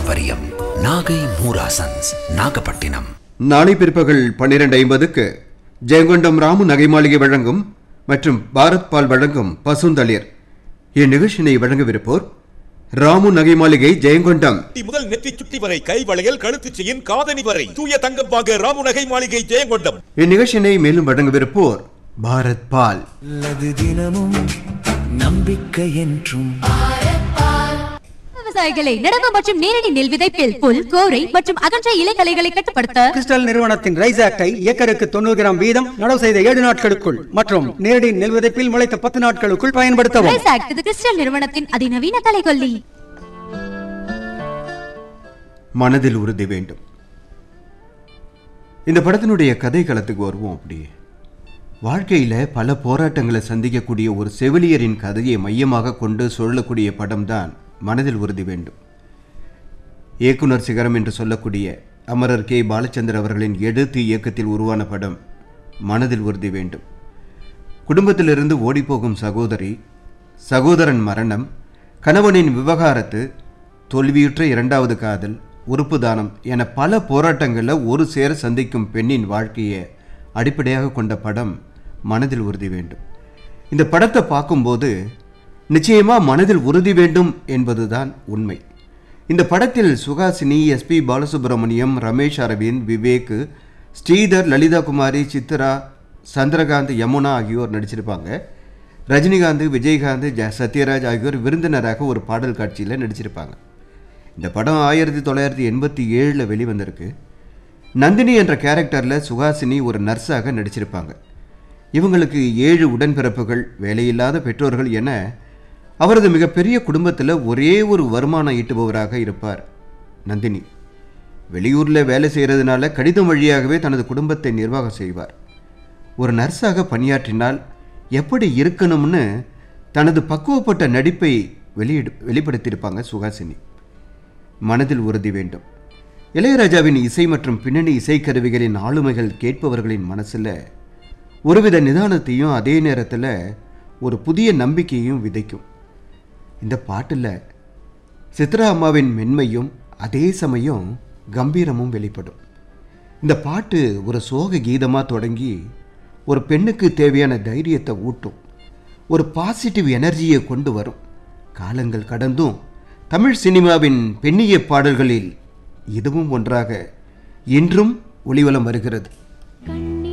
பாரம்பரியம். நாகை மூராசன்ஸ், நாகப்பட்டினம். நாளை பிற்பகல் 12:50 ஜெயங்கொண்டம் ராமு நகை மாளிகை வழங்கும் மற்றும் பாரத் பால் வழங்கும் பசுந்தளிர். இந்நிகழ்ச்சியினை வழங்கவிருப்போர் ராமு நகை மாளிகை, ஜெயங்கொண்டம். முதல் நெற்றி சுட்டி வரை கை வளையல், கழுத்து செயின், காதணி வரை தூய தங்கம் வாங்க ராமு நகை மாளிகை, ஜெயங்கொண்டம். இந்நிகழ்ச்சியினை மேலும் வழங்கவிருப்போர் பாரத் பால். தினமும் நம்பிக்கை என்றும் விவசாயிகளை நடவு மற்றும் நேரடி நெல் விதைப்பில் புல், கோரை மற்றும் அகன்ற இலைகளைகளை கட்டுப்படுத்த கிறிஸ்டல் நிறுவனத்தின் ரைஸ் ஆக்டை ஏக்கருக்கு 90 கிராம் வீதம் நடவு செய்த 7 நாட்களுக்குள் மற்றும் நேரடி நெல் விதைப்பில் முளைத்த 10 நாட்களுக்குள் பயன்படுத்தவும். ரைஸ் ஆக்ட் இது கிறிஸ்டல் நிறுவனத்தின் அதிநவீன தலைகொல்லி. மனதில் உறுதி வேண்டும். இந்த படத்தினுடைய கதை களத்துக்கு வருவோம். அப்படியே வாழ்க்கையில பல போராட்டங்களை சந்திக்கக்கூடிய ஒரு செவிலியரின் கதையை மையமாக கொண்டு சொல்லக்கூடிய படம் தான் மனதில் உறுதி வேண்டும். இயக்குனர் சிகரம் என்று சொல்லக்கூடிய அமரர் கே பாலச்சந்தர் அவர்களின் எடுத்து இயக்கத்தில் உருவான படம் மனதில் உறுதி வேண்டும். குடும்பத்திலிருந்து ஓடிப்போகும் சகோதரி, சகோதரன் மரணம், கணவனின் விவகாரத்து, தோல்வியுற்ற 2வது காதல், உறுப்பு தானம் என பல போராட்டங்களில் ஒரு சேர சந்திக்கும் பெண்ணின் வாழ்க்கையை அடிப்படையாக கொண்ட படம் மனதில் உறுதி வேண்டும். இந்த படத்தை பார்க்கும்போது நிச்சயமாக மனதில் உறுதி வேண்டும் என்பதுதான் உண்மை. இந்த படத்தில் சுஹாசினி, எஸ்பி பாலசுப்ரமணியம், ரமேஷ் அரவிந்த், விவேக், ஸ்ரீதர், லலிதா குமாரி, சித்ரா, சந்திரகாந்த், யமுனா ஆகியோர் நடிச்சிருப்பாங்க. ரஜினிகாந்த், விஜயகாந்த், சத்யராஜ் ஆகியோர் விருந்தினராக ஒரு பாடல் காட்சியில் நடிச்சிருப்பாங்க. இந்த படம் 1987 வெளிவந்திருக்கு. நந்தினி என்ற கேரக்டரில் சுஹாசினி ஒரு நர்ஸாக நடிச்சிருப்பாங்க. இவங்களுக்கு 7 உடன்பிறப்புகள், வேலையில்லாத பெற்றோர்கள் என அவரது மிகப்பெரிய குடும்பத்தில் ஒரே ஒரு வருமானம் ஈட்டுபவராக இருப்பார் நந்தினி. வெளியூரில் வேலை செய்கிறதுனால கடிதம் வழியாகவே தனது குடும்பத்தை நிர்வாகம் செய்வார். ஒரு நர்ஸாக பணியாற்றினால் எப்படி இருக்கணும்னு தனது பக்குவப்பட்ட நடிப்பை வெளிப்படுத்தியிருப்பாங்க சுஹாசினி. மனதில் உறுதி வேண்டும். இளையராஜாவின் இசை மற்றும் பின்னணி இசைக்கருவிகளின் ஆளுமைகள் கேட்பவர்களின் மனசில் ஒருவித நிதானத்தையும் அதே நேரத்தில் ஒரு புதிய நம்பிக்கையையும் விதைக்கும். இந்த பாட்டில் சித்ரா அம்மாவின் மென்மையும் அதே சமயம் கம்பீரமும் வெளிப்படும். இந்த பாட்டு ஒரு சோக கீதமாக தொடங்கி ஒரு பெண்ணுக்கு தேவையான தைரியத்தை ஊட்டும், ஒரு பாசிட்டிவ் எனர்ஜியை கொண்டு வரும். காலங்கள் கடந்தும் தமிழ் சினிமாவின் பெண்ணிய பாடல்களில் இதுவும் ஒன்றாக இன்றும் ஒளிவலம் வருகிறது.